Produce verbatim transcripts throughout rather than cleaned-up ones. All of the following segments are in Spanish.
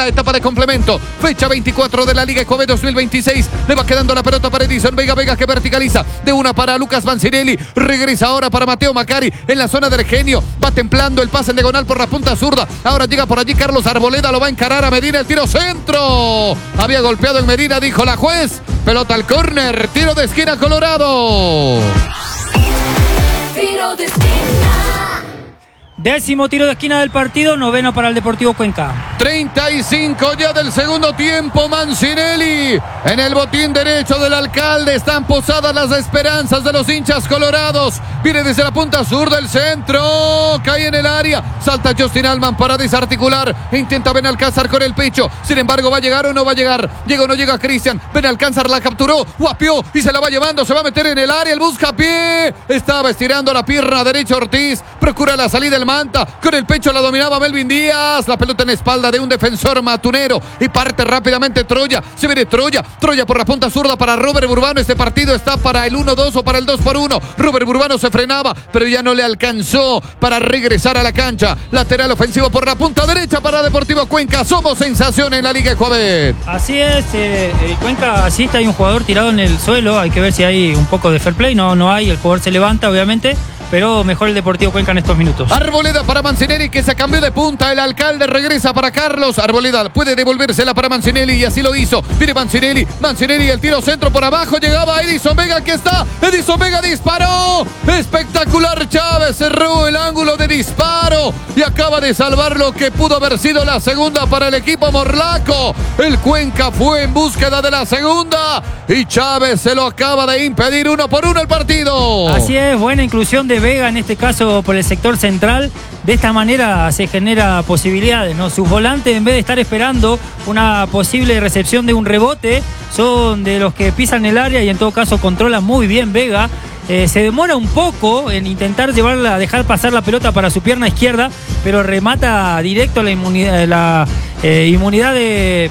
la etapa de complemento. Fecha veinticuatro de la Liga Ecuador dos mil veintiséis. Le va quedando la pelota para Edison Vega. Vega que verticaliza. De una para Lucas Mancinelli. Regresa ahora para Mateo Macari en la zona del Genio. Va templando el pase en diagonal por la punta zurda. Ahora llega por allí Carlos Arboleda. Lo va a encarar a Medina. El tiro centro. Había golpeado en Medina, dijo la juez. Pelota al córner. Tiro de esquina Colorado. Tiro de esquina. Décimo tiro de esquina del partido, noveno para el Deportivo Cuenca. treinta y cinco ya del segundo tiempo. Mancinelli en el botín derecho del alcalde. Están posadas las esperanzas de los hinchas colorados. Viene desde la punta sur del centro. Cae en el área. Salta Justin Allman para desarticular. Intenta Benalcázar con el pecho. Sin embargo, ¿va a llegar o no va a llegar? Llega o no llega Cristian. Benalcázar la capturó. Guapió y se la va llevando. Se va a meter en el área. El busca pie. Estaba estirando la pierna derecha Ortiz. Procura la salida del Manta. Con el pecho la dominaba Melvin Díaz. La pelota en espalda de un defensor matunero. Y parte rápidamente Troya. Se viene Troya. Troya por la punta zurda para Robert Burbano. Este partido está para el uno dos o para el dos por uno. Robert Burbano se frenaba, pero ya no le alcanzó para regresar a la cancha. Lateral ofensivo por la punta derecha para Deportivo Cuenca. Somos sensación en la Liga Ecuador. Así es, eh, el Cuenca asiste, hay un jugador tirado en el suelo. Hay que ver si hay un poco de fair play. No, no hay, el jugador se levanta obviamente, pero mejor el Deportivo Cuenca en estos minutos. Arboleda para Mancinelli que se cambió de punta. El alcalde regresa para Carlos. Arboleda puede devolvérsela para Mancinelli y así lo hizo. Viene Mancinelli. Mancinelli el tiro centro por abajo. Llegaba Edison Vega. Aquí está. Edison Vega disparó. Espectacular. Chávez cerró el ángulo de disparo y acaba de salvar lo que pudo haber sido la segunda para el equipo morlaco. El Cuenca fue en búsqueda de la segunda y Chávez se lo acaba de impedir. Uno por uno el partido. Así es, buena inclusión de Vega en este caso por el sector central. De esta manera se genera posibilidades, ¿no? Sus volantes, en vez de estar esperando una posible recepción de un rebote, son de los que pisan el área y en todo caso controlan muy bien Vega. Eh, se demora un poco en intentar llevarla, dejar pasar la pelota para su pierna izquierda, pero remata directo la inmunidad, la eh, inmunidad de,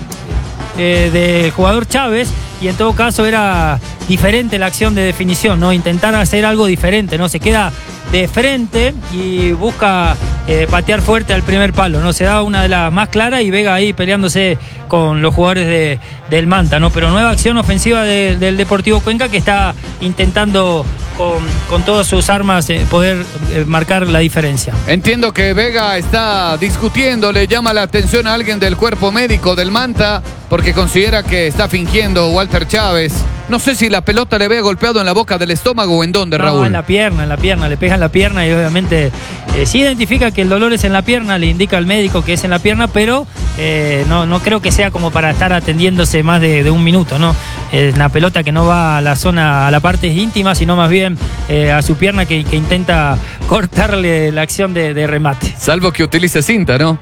eh, del jugador Chávez. Y en todo caso era diferente la acción de definición, ¿no? Intentar hacer algo diferente, ¿no? Se queda de frente y busca eh, patear fuerte al primer palo, ¿no? Se da una de las más claras y Vega ahí peleándose con los jugadores de, del Manta, ¿no? Pero nueva acción ofensiva de, del Deportivo Cuenca que está intentando con, con todas sus armas eh, poder eh, marcar la diferencia. Entiendo que Vega está discutiendo, le llama la atención a alguien del cuerpo médico del Manta porque considera que está fingiendo Walter Chávez. No sé si la pelota le había golpeado en la boca del estómago o en dónde, no, Raúl. En la pierna, en la pierna, le pega en la pierna y obviamente eh, sí identifica que el dolor es en la pierna, le indica al médico que es en la pierna, pero eh, no, no creo que sea como para estar atendiéndose más de, de un minuto, ¿no? Es una pelota que no va a la zona, a la parte íntima, sino más bien eh, a su pierna que, que intenta cortarle la acción de, de remate. Salvo que utilice cinta, ¿no?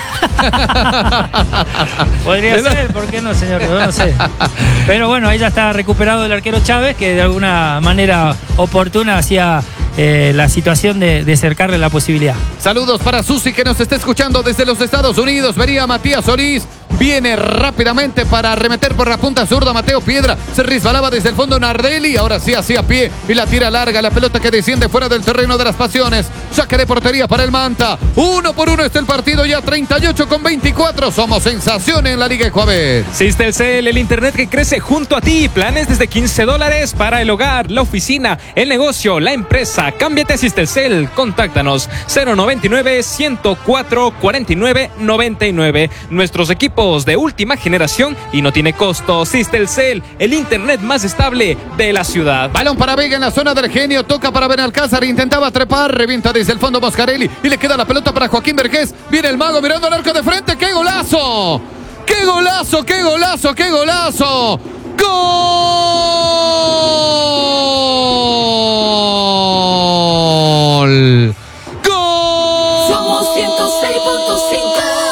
Podría ser, ¿por qué no, señor? Yo no sé. Pero bueno, ahí ya está recuperado el arquero Chávez, que de alguna manera oportuna hacía eh, la situación de, de cercarle la posibilidad. Saludos para Susi que nos está escuchando desde los Estados Unidos. Venía Matías Solís. Viene rápidamente para arremeter por la punta zurda Mateo Piedra. Se resbalaba desde el fondo Nardelli. Ahora sí hacía pie y la tira larga. La pelota que desciende fuera del terreno de las pasiones. Saque de portería para el Manta. Uno por uno está el partido ya. treinta y ocho con veinticuatro. Somos sensación en la Liga Ecuador. Sistelcel, el internet que crece junto a ti. Planes desde quince dólares para el hogar, la oficina, el negocio, la empresa. Cámbiate a Sistelcel. Contáctanos cero noventa y nueve, ciento cuatro, cuarenta y nueve, noventa y nueve. Nuestros equipos de última generación y no tiene costo. Sistelcel, el internet más estable de la ciudad. Balón para Vega en la zona del Genio. Toca para Benalcázar. Intentaba trepar. Revienta desde el fondo Moscarelli. Y le queda la pelota para Joaquín Vergés. Viene el mago mirando al arco de frente. ¡Qué golazo! ¡Qué golazo! ¡Qué golazo! ¡Qué golazo! ¡Gol! ¡Gol! Somos ciento seis punto cinco.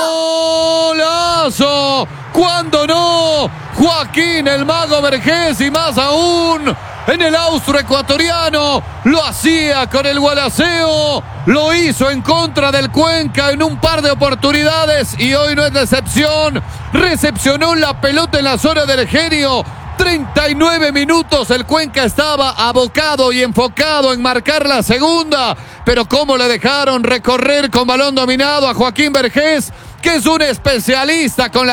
¡Golazo! ¿Cuándo no? Joaquín el mago Vergés y más aún en el austroecuatoriano lo hacía con el gualaceo, lo hizo en contra del Cuenca en un par de oportunidades y hoy no es la excepción. Recepcionó la pelota en la zona del Genio. treinta y nueve minutos, el Cuenca estaba abocado y enfocado en marcar la segunda, pero cómo le dejaron recorrer con balón dominado a Joaquín Vergés, que es un especialista con la